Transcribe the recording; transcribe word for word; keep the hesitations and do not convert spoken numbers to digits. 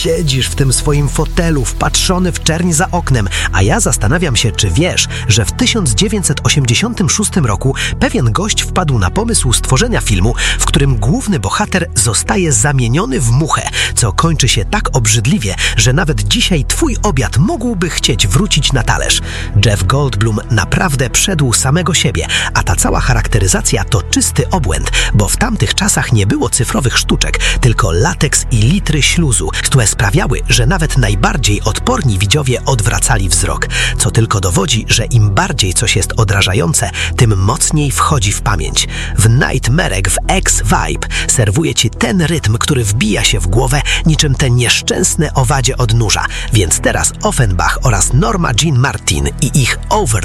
siedzisz w tym swoim fotelu, wpatrzony w czerń za oknem, a ja zastanawiam się, czy wiesz, że w tysiąc dziewięćset osiemdziesiątym szóstym roku pewien gość wpadł na pomysł stworzenia filmu, w którym główny bohater zostaje zamieniony w muchę, co kończy się tak obrzydliwie, że nawet dzisiaj twój obiad mógłby chcieć wrócić na talerz. Jeff Goldblum naprawdę przedł samego siebie, a ta cała charakteryzacja to czysty obłęd, bo w tamtych czasach nie było cyfrowych sztuczek, tylko lateks i litry śluzu, które sprawiały, że nawet najbardziej odporni widzowie odwracali wzrok, co tylko dowodzi, że im bardziej coś jest odrażające, tym mocniej wchodzi w pamięć. W Nightmarek w X-Vibe serwuje ci ten rytm, który wbija się w głowę niczym te nieszczęsne owadzie od nóża, więc teraz Offenbach oraz Norma Jean Martin i ich Over